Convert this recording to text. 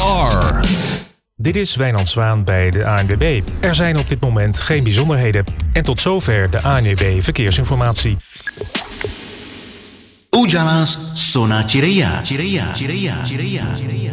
are. Dit is Wijnand Zwaan bij de ANWB. Er zijn op dit moment geen bijzonderheden. En tot zover de ANWB Verkeersinformatie. Ujalas Sona Cireia.